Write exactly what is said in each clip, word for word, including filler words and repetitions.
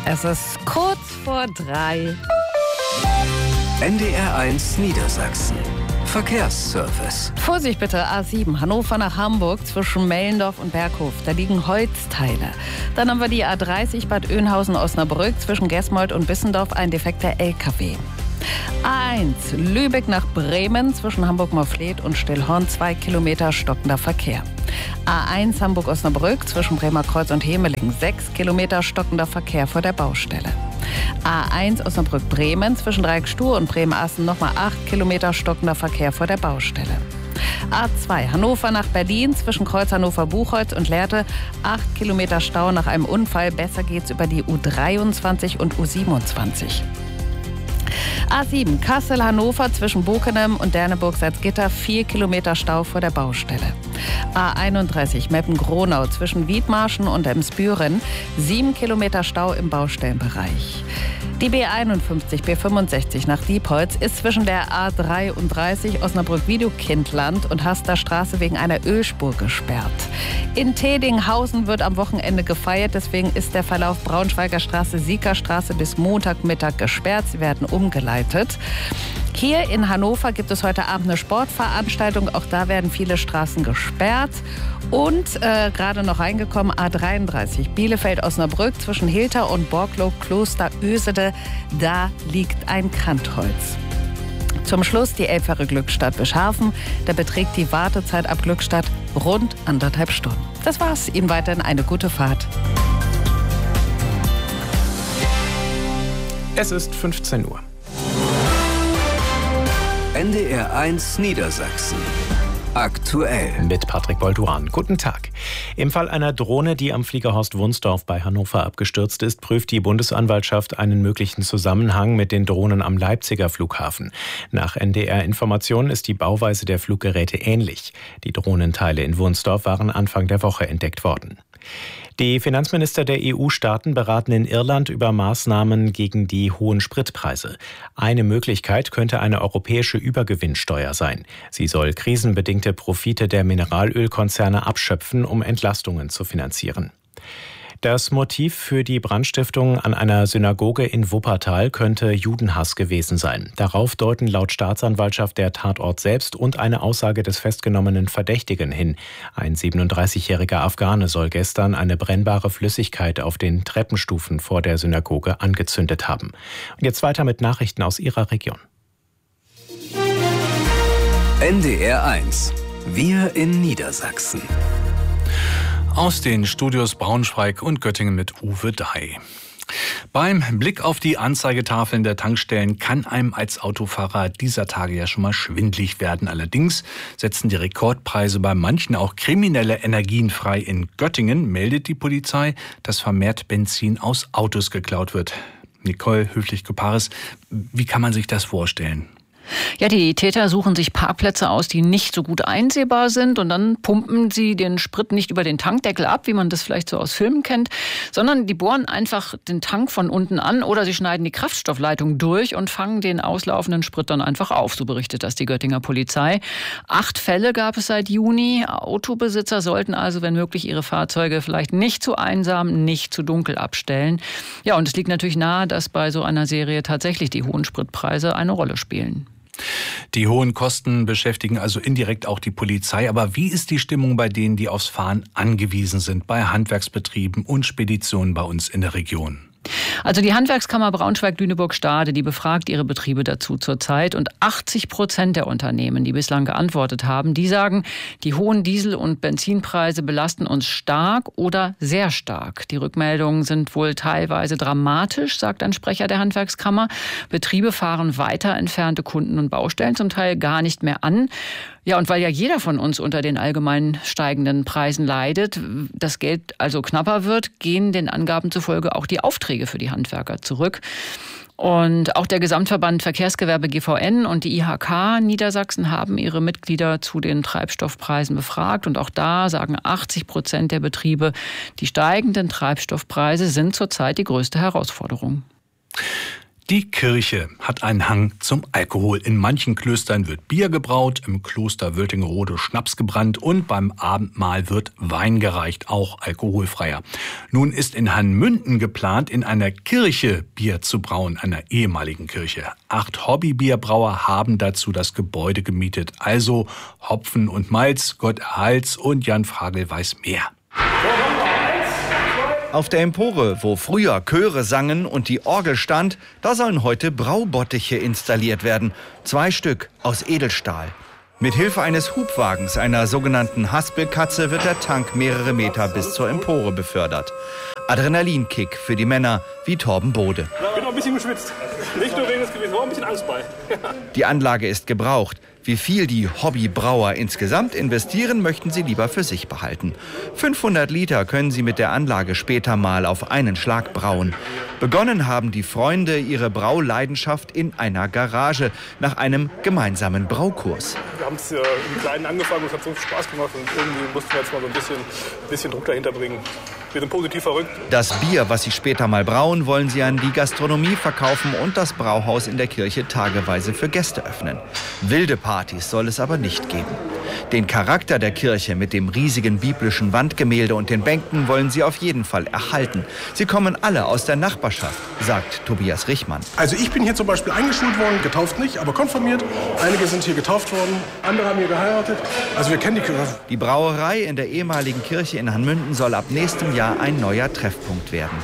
Es ist kurz vor drei. N D R eins Niedersachsen. Verkehrsservice. Vorsicht bitte, A sieben, Hannover nach Hamburg zwischen Mellendorf und Berghof. Da liegen Holzteile. Dann haben wir die A dreißig Bad Oeynhausen-Osnabrück zwischen Gesmold und Bissendorf, ein defekter L K W. A eins, Lübeck nach Bremen zwischen Hamburg-Morfleet und Stillhorn, zwei Kilometer stockender Verkehr. A eins Hamburg-Osnabrück zwischen Bremer Kreuz und Hemeling, sechs Kilometer stockender Verkehr vor der Baustelle. A eins Osnabrück-Bremen zwischen Dreieckstuhl und Bremen-Assen nochmal acht Kilometer stockender Verkehr vor der Baustelle. A zwei Hannover nach Berlin zwischen Kreuz Hannover-Buchholz und Lehrte, acht Kilometer Stau nach einem Unfall. Besser geht's über die U dreiundzwanzig und U siebenundzwanzig. A sieben Kassel-Hannover zwischen Bokenem und Derneburg-Salzgitter, vier Kilometer Stau vor der Baustelle. A einunddreißig Meppen-Gronau zwischen Wiedmarschen und Emsbüren, sieben Kilometer Stau im Baustellenbereich. Die B einundfünfzig B fünfundsechzig nach Diepholz ist zwischen der A dreiunddreißig Osnabrück-Wiedekind-Land und Haster Straße wegen einer Ölspur gesperrt. In Tedinghausen wird am Wochenende gefeiert, deswegen ist der Verlauf Braunschweiger Straße, Siegerstraße bis Montagmittag gesperrt. Sie werden umgeleitet. Hier in Hannover gibt es heute Abend eine Sportveranstaltung. Auch da werden viele Straßen gesperrt. Und äh, gerade noch reingekommen, A dreiunddreißig Bielefeld-Osnabrück zwischen Hilter und Borklow-Kloster-Ösede. Da liegt ein Kantholz. Zum Schluss die Elbfähre Glückstadt Bischhafen. Da beträgt die Wartezeit ab Glückstadt rund anderthalb Stunden. Das war's. Ihnen weiterhin eine gute Fahrt. Es ist fünfzehn Uhr. N D R eins Niedersachsen. Aktuell. Mit Patrick Bolduran. Guten Tag. Im Fall einer Drohne, die am Fliegerhorst Wunsdorf bei Hannover abgestürzt ist, prüft die Bundesanwaltschaft einen möglichen Zusammenhang mit den Drohnen am Leipziger Flughafen. Nach N D R-Informationen ist die Bauweise der Fluggeräte ähnlich. Die Drohnenteile in Wunsdorf waren Anfang der Woche entdeckt worden. Die Finanzminister der E U-Staaten beraten in Irland über Maßnahmen gegen die hohen Spritpreise. Eine Möglichkeit könnte eine europäische Übergewinnsteuer sein. Sie soll krisenbedingte Profite der Mineralölkonzerne abschöpfen, um Entlastungen zu finanzieren. Das Motiv für die Brandstiftung an einer Synagoge in Wuppertal könnte Judenhass gewesen sein. Darauf deuten laut Staatsanwaltschaft der Tatort selbst und eine Aussage des festgenommenen Verdächtigen hin. Ein siebenunddreißigjähriger Afghane soll gestern eine brennbare Flüssigkeit auf den Treppenstufen vor der Synagoge angezündet haben. Und jetzt weiter mit Nachrichten aus Ihrer Region. N D R eins. Wir in Niedersachsen. Aus den Studios Braunschweig und Göttingen mit Uwe Dai. Beim Blick auf die Anzeigetafeln der Tankstellen kann einem als Autofahrer dieser Tage ja schon mal schwindlig werden. Allerdings setzen die Rekordpreise bei manchen auch kriminelle Energien frei. In Göttingen meldet die Polizei, dass vermehrt Benzin aus Autos geklaut wird. Nicole Höflich-Koparis, wie kann man sich das vorstellen? Ja, die Täter suchen sich Parkplätze aus, die nicht so gut einsehbar sind, und dann pumpen sie den Sprit nicht über den Tankdeckel ab, wie man das vielleicht so aus Filmen kennt, sondern die bohren einfach den Tank von unten an oder sie schneiden die Kraftstoffleitung durch und fangen den auslaufenden Sprit dann einfach auf, so berichtet das die Göttinger Polizei. Acht Fälle gab es seit Juni. Autobesitzer sollten also, wenn möglich, ihre Fahrzeuge vielleicht nicht zu einsam, nicht zu dunkel abstellen. Ja, und es liegt natürlich nahe, dass bei so einer Serie tatsächlich die hohen Spritpreise eine Rolle spielen. Die hohen Kosten beschäftigen also indirekt auch die Polizei. Aber wie ist die Stimmung bei denen, die aufs Fahren angewiesen sind, bei Handwerksbetrieben und Speditionen bei uns in der Region? Also die Handwerkskammer Braunschweig-Lüneburg-Stade, die befragt ihre Betriebe dazu zurzeit, und achtzig Prozent der Unternehmen, die bislang geantwortet haben, die sagen, die hohen Diesel- und Benzinpreise belasten uns stark oder sehr stark. Die Rückmeldungen sind wohl teilweise dramatisch, sagt ein Sprecher der Handwerkskammer. Betriebe fahren weiter entfernte Kunden und Baustellen zum Teil gar nicht mehr an. Ja, und weil ja jeder von uns unter den allgemein steigenden Preisen leidet, das Geld also knapper wird, gehen den Angaben zufolge auch die Aufträge für die Handwerker zurück. Und auch der Gesamtverband Verkehrsgewerbe G V N und die I H K Niedersachsen haben ihre Mitglieder zu den Treibstoffpreisen befragt. Und auch da sagen achtzig Prozent der Betriebe, die steigenden Treibstoffpreise sind zurzeit die größte Herausforderung. Die Kirche hat einen Hang zum Alkohol. In manchen Klöstern wird Bier gebraut, im Kloster Wöltingerode Schnaps gebrannt und beim Abendmahl wird Wein gereicht, auch alkoholfreier. Nun ist in Hanmünden geplant, in einer Kirche Bier zu brauen, einer ehemaligen Kirche. Acht Hobbybierbrauer haben dazu das Gebäude gemietet. Also Hopfen und Malz, Gott erhalt's, und Jan Fragel weiß mehr. Auf der Empore, wo früher Chöre sangen und die Orgel stand, da sollen heute Braubottiche installiert werden. Zwei Stück aus Edelstahl. Mit Hilfe eines Hubwagens, einer sogenannten Haspelkatze, wird der Tank mehrere Meter bis zur Empore befördert. Adrenalinkick für die Männer wie Torben Bode. Ich bin auch ein bisschen geschwitzt. Nicht nur wegen des Gewichts, war ein bisschen Angst bei. Die Anlage ist gebraucht. Wie viel die Hobbybrauer insgesamt investieren, möchten sie lieber für sich behalten. fünfhundert Liter können sie mit der Anlage später mal auf einen Schlag brauen. Begonnen haben die Freunde ihre Brauleidenschaft in einer Garage nach einem gemeinsamen Braukurs. Wir haben es äh, im Kleinen angefangen, es hat so viel Spaß gemacht und irgendwie mussten wir jetzt mal so ein bisschen, bisschen Druck dahinter bringen. Wir sind positiv verrückt. Das Bier, was sie später mal brauen, wollen sie an die Gastronomie verkaufen und das Brauhaus in der Kirche tageweise für Gäste öffnen. Wilde Partys soll es aber nicht geben. Den Charakter der Kirche mit dem riesigen biblischen Wandgemälde und den Bänken wollen sie auf jeden Fall erhalten. Sie kommen alle aus der Nachbarschaft, sagt Tobias Richmann. Also ich bin hier zum Beispiel eingeschult worden, getauft nicht, aber konfirmiert. Einige sind hier getauft worden, andere haben hier geheiratet. Also wir kennen die Kirche. Die Brauerei in der ehemaligen Kirche in Hanmünden soll ab nächstem Jahr ein neuer Treffpunkt werden.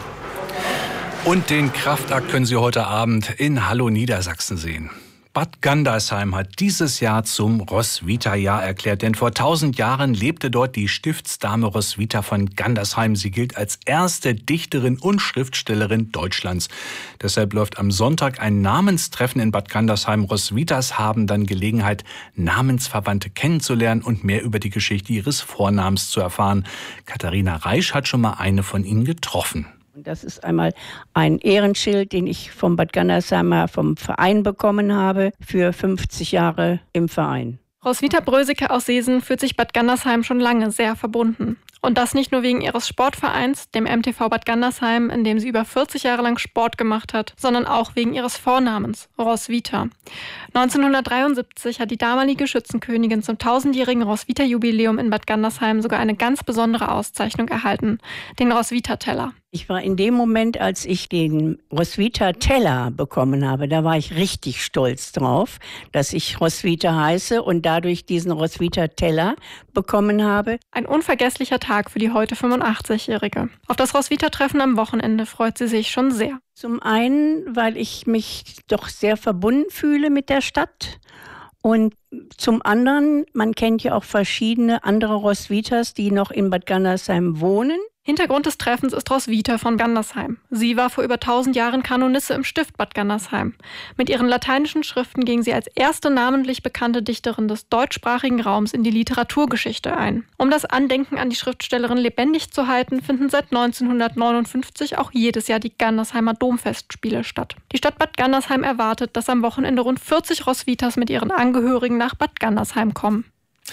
Und den Kraftakt können Sie heute Abend in Hallo Niedersachsen sehen. Bad Gandersheim hat dieses Jahr zum Roswitha-Jahr erklärt, denn vor tausend Jahren lebte dort die Stiftsdame Roswitha von Gandersheim. Sie gilt als erste Dichterin und Schriftstellerin Deutschlands. Deshalb läuft am Sonntag ein Namenstreffen in Bad Gandersheim. Roswithas haben dann Gelegenheit, Namensverwandte kennenzulernen und mehr über die Geschichte ihres Vornamens zu erfahren. Katharina Reisch hat schon mal eine von ihnen getroffen. Das ist einmal ein Ehrenschild, den ich vom Bad Gandersheimer vom Verein bekommen habe für fünfzig Jahre im Verein. Roswitha Bröseke aus Seesen fühlt sich Bad Gandersheim schon lange sehr verbunden. Und das nicht nur wegen ihres Sportvereins, dem M T V Bad Gandersheim, in dem sie über vierzig Jahre lang Sport gemacht hat, sondern auch wegen ihres Vornamens, Roswitha. neunzehnhundertdreiundsiebzig hat die damalige Schützenkönigin zum tausendjährigen Roswitha-Jubiläum in Bad Gandersheim sogar eine ganz besondere Auszeichnung erhalten, den Roswitha-Teller. Ich war in dem Moment, als ich den Roswitha-Teller bekommen habe, da war ich richtig stolz drauf, dass ich Roswitha heiße und dadurch diesen Roswitha-Teller bekommen habe. Ein unvergesslicher Tag für die heute fünfundachtzigjährige. Auf das Roswitha-Treffen am Wochenende freut sie sich schon sehr. Zum einen, weil ich mich doch sehr verbunden fühle mit der Stadt. Und zum anderen, man kennt ja auch verschiedene andere Roswithas, die noch in Bad Gandersheim wohnen. Hintergrund des Treffens ist Roswitha von Gandersheim. Sie war vor über tausend Jahren Kanonisse im Stift Bad Gandersheim. Mit ihren lateinischen Schriften ging sie als erste namentlich bekannte Dichterin des deutschsprachigen Raums in die Literaturgeschichte ein. Um das Andenken an die Schriftstellerin lebendig zu halten, finden seit neunzehnhundertneunundfünfzig auch jedes Jahr die Gandersheimer Domfestspiele statt. Die Stadt Bad Gandersheim erwartet, dass am Wochenende rund vierzig Roswithas mit ihren Angehörigen nach Bad Gandersheim kommen.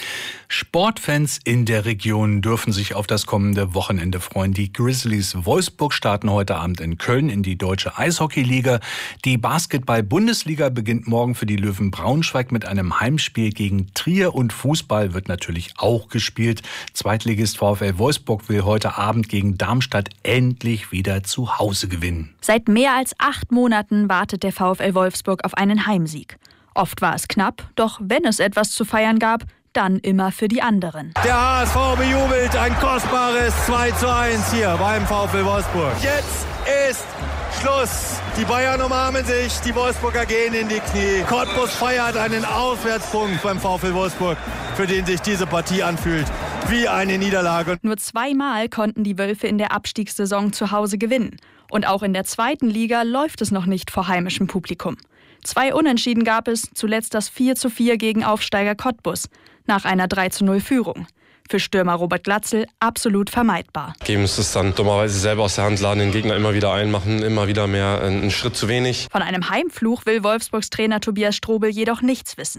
Sportfans in der Region dürfen sich auf das kommende Wochenende freuen. Die Grizzlies Wolfsburg starten heute Abend in Köln in die Deutsche Eishockeyliga. Die Basketball-Bundesliga beginnt morgen für die Löwen Braunschweig mit einem Heimspiel gegen Trier und Fußball wird natürlich auch gespielt. Zweitligist VfL Wolfsburg will heute Abend gegen Darmstadt endlich wieder zu Hause gewinnen. Seit mehr als acht Monaten wartet der VfL Wolfsburg auf einen Heimsieg. Oft war es knapp, doch wenn es etwas zu feiern gab, dann immer für die anderen. Der H S V bejubelt ein kostbares zwei zu eins hier beim VfL Wolfsburg. Jetzt ist Schluss. Die Bayern umarmen sich, die Wolfsburger gehen in die Knie. Cottbus feiert einen Auswärtspunkt beim VfL Wolfsburg, für den sich diese Partie anfühlt wie eine Niederlage. Nur zweimal konnten die Wölfe in der Abstiegssaison zu Hause gewinnen. Und auch in der zweiten Liga läuft es noch nicht vor heimischem Publikum. Zwei Unentschieden gab es, zuletzt das vier zu vier gegen Aufsteiger Cottbus, nach einer drei zu null Führung. Für Stürmer Robert Glatzel absolut vermeidbar. Geben es es dann dummerweise selber aus der Hand, laden den Gegner immer wieder einmachen, immer wieder mehr, einen Schritt zu wenig. Von einem Heimfluch will Wolfsburgs Trainer Tobias Strobel jedoch nichts wissen.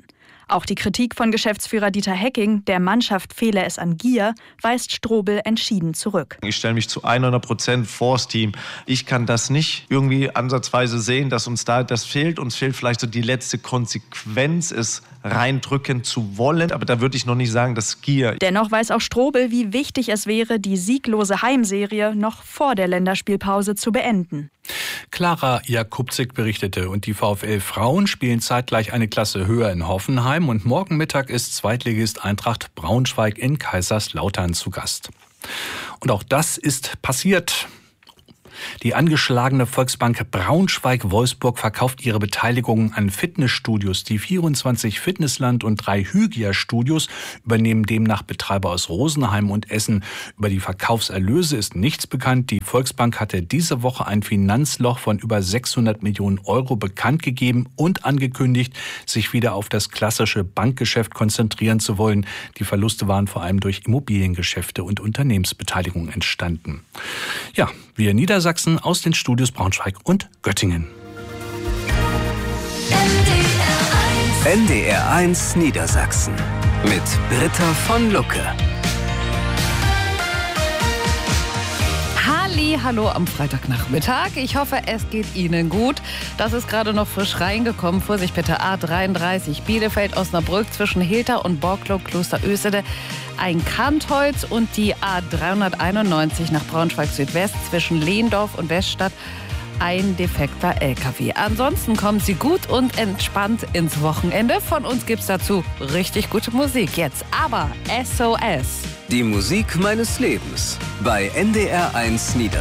Auch die Kritik von Geschäftsführer Dieter Hecking, der Mannschaft fehle es an Gier, weist Strobel entschieden zurück. Ich stelle mich zu hundert Prozent vors Team. Ich kann das nicht irgendwie ansatzweise sehen, dass uns da das fehlt. Uns fehlt vielleicht so die letzte Konsequenz, es reindrücken zu wollen. Aber da würde ich noch nicht sagen, dass Gier. Dennoch weiß auch Strobel, wie wichtig es wäre, die sieglose Heimserie noch vor der Länderspielpause zu beenden. Clara Jakubczyk berichtete, und die VfL-Frauen spielen zeitgleich eine Klasse höher in Hoffenheim und morgen Mittag ist Zweitligist Eintracht Braunschweig in Kaiserslautern zu Gast. Und auch das ist passiert. Die angeschlagene Volksbank Braunschweig-Wolfsburg verkauft ihre Beteiligungen an Fitnessstudios. Die vierundzwanzig Fitnessland und drei Hygia-Studios übernehmen demnach Betreiber aus Rosenheim und Essen. Über die Verkaufserlöse ist nichts bekannt. Die Volksbank hatte diese Woche ein Finanzloch von über sechshundert Millionen Euro bekannt gegeben und angekündigt, sich wieder auf das klassische Bankgeschäft konzentrieren zu wollen. Die Verluste waren vor allem durch Immobiliengeschäfte und Unternehmensbeteiligungen entstanden. Ja, wir Niedersachsen aus den Studios Braunschweig und Göttingen. N D R eins Niedersachsen mit Britta von Lucke. Halli, hallo am Freitagnachmittag. Ich hoffe, es geht Ihnen gut. Das ist gerade noch frisch reingekommen. Vorsicht bitte, A dreiunddreißig Bielefeld-Osnabrück zwischen Hilter und Borglow Kloster Ösede. Ein Kantholz und die A dreihunderteinundneunzig nach Braunschweig-Südwest zwischen Lehndorf und Weststadt. Ein defekter L K W. Ansonsten kommen Sie gut und entspannt ins Wochenende. Von uns gibt's dazu richtig gute Musik. Jetzt aber S O S. Die Musik meines Lebens bei N D R eins Niedersachsen.